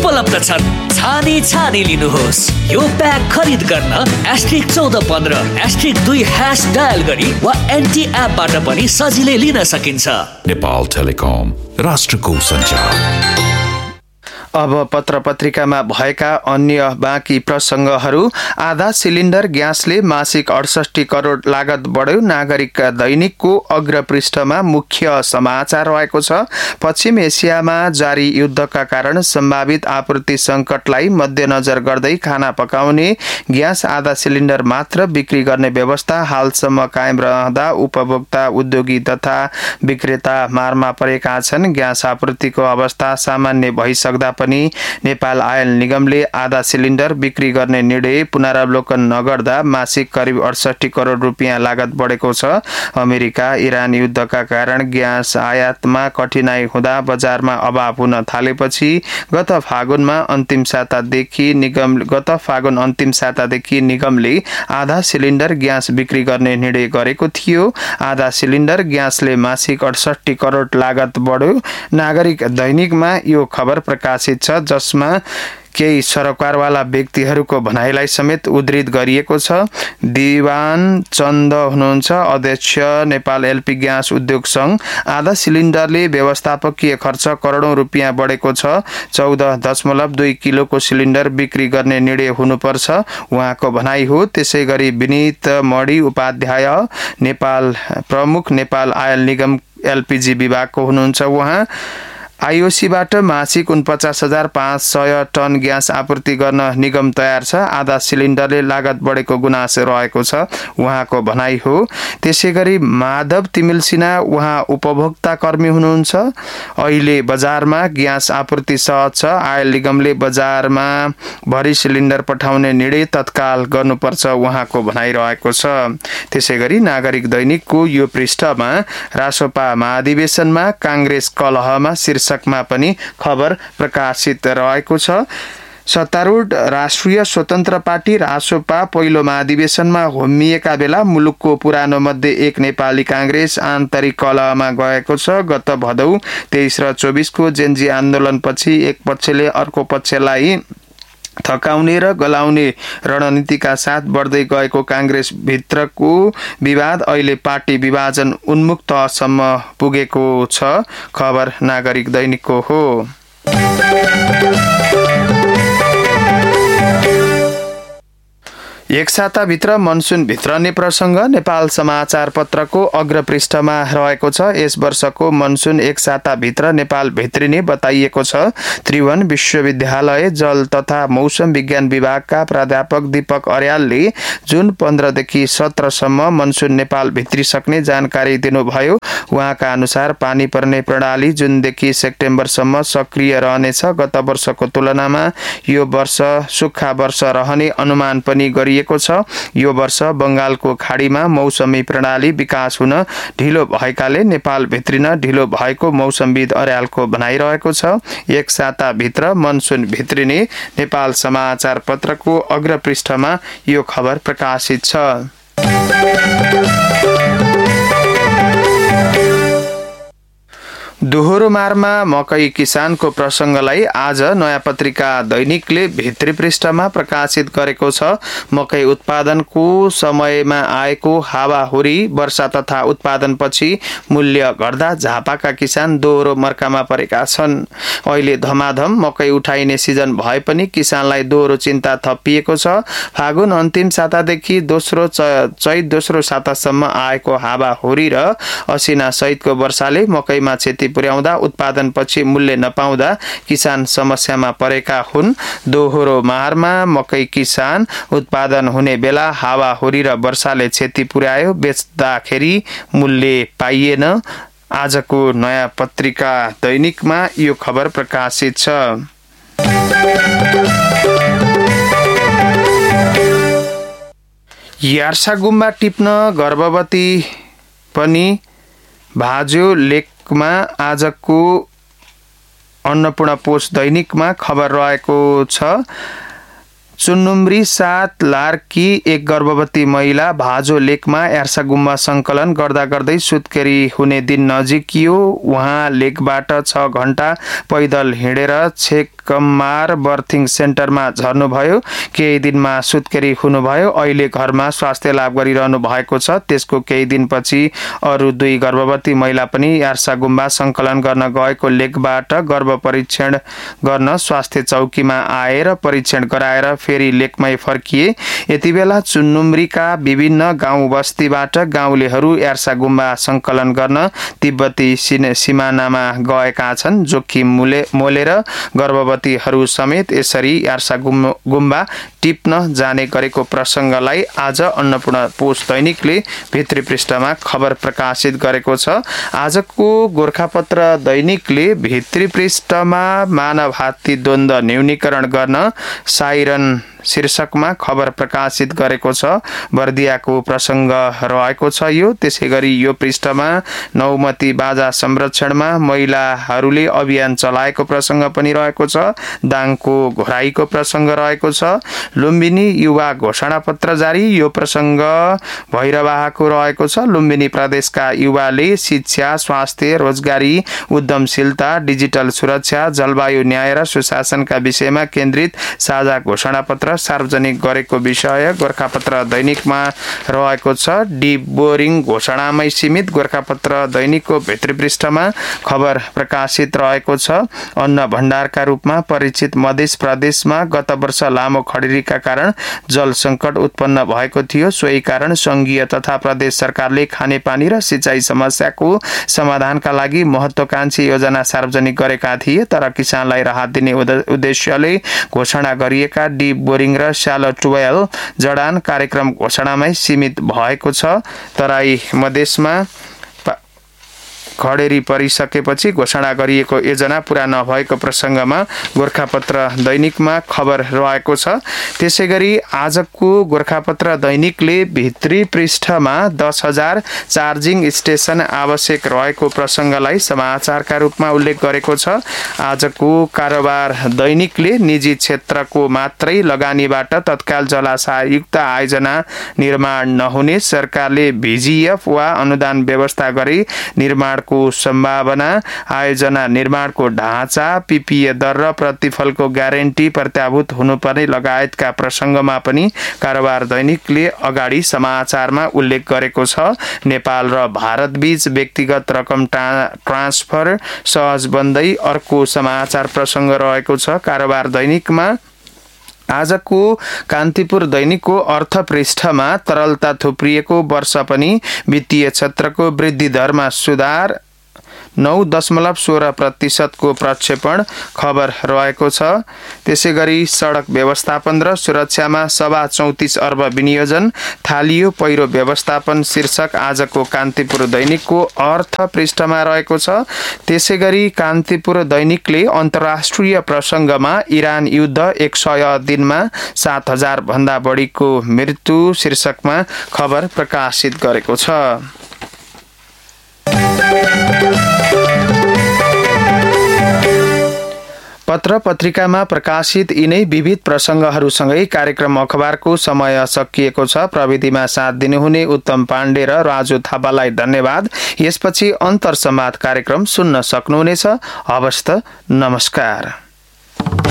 उपलब्ध छन्। छानी लिनुहोस्। यो प्याक खरिद गर्न *1415 # 2 डायल गरी वा एनटी एपबाट पनि सजिलै लिन सकिन्छ। नेपाल टेलिकम, राष्ट्रको सञ्चार। अब पत्र-पत्रिकामा भएका अन्य बाँकी प्रसङ्गहरू। आधा सिलिन्डर ग्यासले मासिक 68 करोड लागत बढ्यो। नागरिक दैनिकको अग्रपृष्ठमा मुख्य समाचार रहेको छ। पश्चिम एसियामा जारी युद्धका कारण सम्भावित आपूर्ति सङ्कटलाई मध्यनजर गर्दै खाना पकाउने ग्यास आधा सिलिन्डर मात्र बिक्री गर्ने व्यवस्था हालसम्म कायम रहँदा उपभोक्ता, उद्योगी तथा विक्रेता मारमा परेका छन्। ग्यास आपूर्तिको अवस्था सामान्य भइसक्दा पनि नेपाल आयल निगमले आधा सिलिन्डर बिक्री गर्ने निर्णय पुनरावलोकन नगर्दा मासिक करिब 68 करोड रुपियाँ लागत बढेको छ। अमेरिका इरान युद्धका कारण ग्यास आयातमा कठिनाई हुँदा बजारमा अभाव हुन थालेपछि गत फागुन अन्तिम सातादेखि निगमले आधा सिलिन्डर ग्यास बिक्री गर्ने निर्णय गरेको थियो। आधा सिलिन्डर ग्यासले मासिक 68 करोड लागत बढ्यो। नागरिक दैनिकमा यो खबर प्रकाशित छ, जसमा केही सरोकारवाला व्यक्तिहरूको भनाइलाई समेत उद्धृत गरिएको छ। दिवान चन्द हुनुहुन्छ अध्यक्ष नेपाल एलपी ग्यास उद्योग संघ। आधा सिलिन्डरले व्यवस्थापकीय खर्च करोडौं रुपियाँ बढेको छ। 14.2 किलोको सिलिन्डर बिक्री गर्ने निर्णय हुनुपर्छ उहाँको भनाइ हो। त्यसै गरी विनीत मणि उपाध्याय प्रमुख नेपाल आयल निगम एलपीजी विभागको हुनुहुन्छ। उहाँ आईओसीबाट मासिक 49,500 टन ग्यास आपूर्ति गर्न निगम तयार छ। आधा सिलिन्डरले लागत बढेको गुनासो रहेको छ उहाँको भनाइ हो। त्यसै गरी माधव तिमिल सिन्हा उहाँ उपभोक्ता कर्मी हुनुहुन्छ। अहिले बजारमा ग्यास आपूर्ति सहज छ। आयल निगमले बजारमा भरि सिलिन्डर पठाउने निर्णय तत्काल गर्नुपर्छ उहाँको भनाइ रहेको छ। त्यसै गरी नागरिक दैनिकको यो पृष्ठमा रासोपा महाधिवेशनमा कांग्रेस कलहमा शीर्षकमा पनि खबर प्रकाशित रहेको छ। सत्तारूढ राष्ट्रिय स्वतन्त्र पार्टी रासोपा पहिलो महाधिवेशनमा होमिएका बेला मुलुकको पुरानो मध्ये एक नेपाली कांग्रेस आन्तरिक कलहमा गएको छ। गत भदौ 23 र 24 को जेनजी आन्दोलनपछि एक पक्षले अर्को पक्षलाई थकाउने र गलाउने रणनीतिका साथ बढ्दै गएको कांग्रेस भित्रको विवाद अहिले पार्टी विभाजन उन्मुख तहसम्म पुगेको छ। खबर नागरिक दैनिकको हो। एक साताभित्र मनसुन भित्रने प्रसंग नेपाल समाचार पत्रको अग्रपृष्ठमा रहेको छ। यस वर्षको मनसुन एक साताभित्र नेपाल भित्रिने बताइएको छ। त्रिभुवन विश्वविद्यालय जल तथा मौसम विज्ञान विभागका प्राध्यापक दीपक अर्यालले जुन 15 देखि 17 सम्म मनसुन नेपाल भित्रिसक्ने जानकारी दिनुभयो। उहाँका अनुसार पानी पर्ने प्रणाली जुनदेखि सेप्टेम्बरसम्म सक्रिय रहनेछ। गत वर्षको तुलनामा यो वर्ष सुक्खा वर्ष रहने अनुमान पनि गरिएको छ। यो वर्ष बंगालको खाडीमा मौसमी प्रणाली विकास हुन ढिलो भएकाले नेपाल भित्रिन ढिलो भएको मौसमविद अर्यालको भनाइरहेको छ। एक साताभित्र मनसुन भित्रिने नेपाल समाचार पत्रको अग्रपृष्ठमा यो खबर प्रकाशित छ। दोहोरो मारमा मकै किसानको प्रसंगलाई आज नयाँ पत्रिका दैनिकले भित्री पृष्ठमा प्रकाशित गरेको छ। मकै उत्पादनको समयमा आएको हावाहुरी वर्षा तथा उत्पादनपछि मूल्य घट्दा झापाका किसान दोहोरो मर्कामा परेका छन्। अहिले धमाधम मकै उठाइने सिजन भए पनि किसानलाई दोहोरो चिन्ता थपिएको छ। फागुन अन्तिम सातादेखि चैत दोस्रो सातासम्म आएको हावाहुरी र असिना सहितको वर्षाले मकैमा क्षति पुर्याउँदा उत्पादनपछि मूल्य नपाउँदा किसान समस्यामा परेका हुन्। दोहोरो मारमा मकै किसान उत्पादन हुने बेला हावाहुरी र वर्षाले क्षति पुर्यायो, बेच्दाखेरि मूल्य पाइएन। आजको नयाँ पत्रिका दैनिकमा यो खबर प्रकाशित छ। यार्सागुममा टिप्न गर्भवती पनि भाज्यो लेखमा आजको अन्नपूर्ण पोस्ट दैनिकमा खबर रहेको छ। चुन्नुम्री 7 लार्की एक गर्भवती महिला भाजो लेकमा यार्सा गुम्बा सङ्कलन गर्दा गर्दै सुत्केरी हुने दिन नजिकियो। उहाँ लेकबाट 6 घण्टा पैदल हिँडेर छेकमार बर्थिङ सेन्टरमा झर्नुभयो। केही दिनमा सुत्केरी हुनुभयो। अहिले घरमा स्वास्थ्य लाभ गरिरहनु भएको छ। त्यसको केही दिनपछि अरू 2 गर्भवती महिला पनि यार्सा गुम्बा सङ्कलन गर्न गएको लेकबाट गर्भ परीक्षण गर्न स्वास्थ्य चौकीमा आएर परीक्षण गराएर फेरि लेकमै फर्किए। यति बेला चुन्नुम्रीका विभिन्न गाउँ बस्तीबाट गाउँलेहरू यार्सा गुम्बा सङ्कलन गर्न तिब्बती सिमानामा गएका छन्। जोखिम मोलेर गर्भवतीहरू समेत यसरी यार्सा गुम्बा टिप्न जाने गरेको प्रसङ्गलाई आज अन्नपूर्ण पोस्ट दैनिकले भित्री पृष्ठमा खबर प्रकाशित गरेको छ। आजको गोरखापत्र दैनिकले भित्री पृष्ठमा मानव हात्ती द्वन्द्व न्यूनीकरण गर्न साइरन शीर्षकमा खबर प्रकाशित गरेको छ। बर्दियाको प्रसङ्ग रहेको छ यो। त्यसै गरी यो पृष्ठमा नौमती बाजा संरक्षणमा महिलाहरूले अभियान चलाएको प्रसङ्ग पनि रहेको छ। दाङको घोराईको प्रसङ्ग रहेको छ। लुम्बिनी युवा घोषणा पत्र जारी, यो प्रसङ्ग भैरवाहाको रहेको छ। लुम्बिनी प्रदेशका युवाले शिक्षा, स्वास्थ्य, रोजगारी, उद्यमशीलता, डिजिटल सुरक्षा, जलवायु न्याय र सुशासनका विषयमा केन्द्रित साझा घोषणा पत्र सार्वजनिक गरेको विषय गोरखापत्र दैनिकमा रहेको छ। डिप बोरिङ घोषणामै सीमित गोरखापत्र दैनिकको भित्री पृष्ठमा खबर प्रकाशित रहेको छ। अन्न भण्डारका रूपमा परिचित मध्य प्रदेशमा गत वर्ष लामो खडेरीका कारण जल सङ्कट उत्पन्न भएको थियो। सोही कारण संघीय तथा प्रदेश सरकारले खानेपानी र सिँचाइ समस्याको समाधानका लागि महत्त्वकांक्षी योजना सार्वजनिक गरेका थिए। तर किसानलाई राहत दिने उद्देश्यले घोषणा गरिएका डिप बोरिङ र स्यालो ट्युबवेल जडान कार्यक्रम घोषणामै सीमित भएको छ। तराई मधेसमा खडेरी परिसकेपछि घोषणा गरिएको योजना पूरा नभएको प्रसङ्गमा गोरखापत्र दैनिकमा खबर रहेको छ। त्यसै गरी आजको गोरखापत्र दैनिकले भित्री पृष्ठमा 10,000 चार्जिङ स्टेसन आवश्यक रहेको प्रसङ्गलाई समाचारका रूपमा उल्लेख गरेको छ। आजको कारोबार दैनिकले निजी क्षेत्रको मात्रै लगानीबाट तत्काल जलाशयुक्त आयोजना निर्माण नहुने, सरकारले VGF वा अनुदान व्यवस्था गरी निर्माण को सम्भावना, आयोजना निर्माणको ढाँचा, PPA दर र प्रतिफलको ग्यारेन्टी प्रत्याभूत हुनुपर्ने लगायतका प्रसङ्गमा पनि कारोबार दैनिकले अगाडि समाचारमा उल्लेख गरेको छ। नेपाल र भारत बीच व्यक्तिगत रकम ट्रान्सफर सहज बन्दै अर्को समाचार प्रसङ्ग रहेको छ। कारोबार दैनिकमा आजको कान्तिपुर दैनिकको अर्थ पृष्ठमा तरलता थुप्रिएको वर्ष पनि वित्तीय क्षेत्रको वृद्धि दरमा सुधार, 9.16% को प्रक्षेपण खबर रहेको छ। त्यसै गरी सडक व्यवस्थापन र सुरक्षामा 34 अर्ब विनियोजन थालियो, पहिरो व्यवस्थापन शीर्षक आजको कान्तिपुर दैनिकको अर्थ पृष्ठमा रहेको छ। त्यसै गरी कान्तिपुर दैनिकले अन्तर्राष्ट्रिय प्रसङ्गमा इरान युद्ध 100 दिनमा 7,000 भन्दा बढीको मृत्यु शीर्षकमा खबर प्रकाशित गरेको छ। पत्र पत्रिकामा प्रकाशित यिनै विविध प्रसङ्गहरूसँगै कार्यक्रम अखबारको समय सकिएको छ। प्रविधिमा साथ दिनुहुने उत्तम पाण्डे र राजु थापालाई धन्यवाद। यसपछि अन्तर संवाद कार्यक्रम सुन्न सक्नुहुनेछ। हवस् त, नमस्कार।